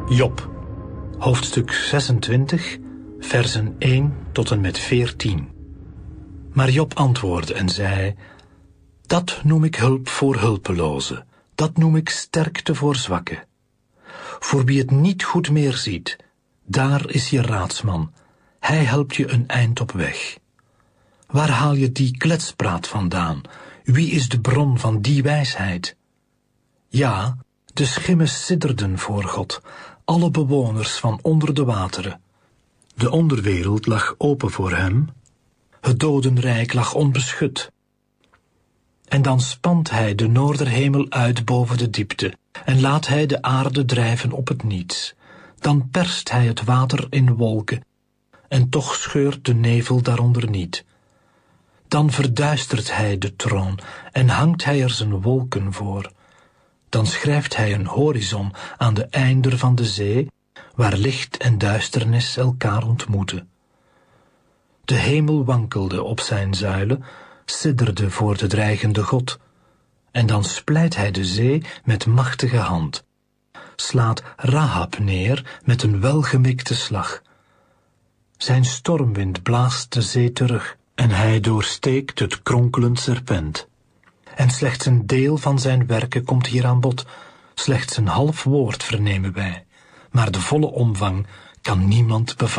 Job, hoofdstuk 26, versen 1 tot en met 14. Maar Job antwoordde en zei: dat noem ik hulp voor hulpelozen, dat noem ik sterkte voor zwakken. Voor wie het niet goed meer ziet, daar is je raadsman, hij helpt je een eind op weg. Waar haal je die kletspraat vandaan? Wie is de bron van die wijsheid? Ja, de schimmen sidderden voor God, alle bewoners van onder de wateren. De onderwereld lag open voor hem, het dodenrijk lag onbeschut. En dan spant hij de noorderhemel uit boven de diepte, en laat hij de aarde drijven op het niets. Dan perst hij het water in wolken, en toch scheurt de nevel daaronder niet. Dan verduistert hij de troon, en hangt hij er zijn wolken voor. Dan schrijft hij een horizon aan de einder van de zee, waar licht en duisternis elkaar ontmoeten. De hemel wankelde op zijn zuilen, sidderde voor de dreigende God. En dan splijt hij de zee met machtige hand, slaat Rahab neer met een welgemikte slag. Zijn stormwind blaast de zee terug, en hij doorsteekt het kronkelend serpent. En slechts een deel van zijn werken komt hier aan bod, slechts een half woord vernemen wij, maar de volle omvang kan niemand bevatten.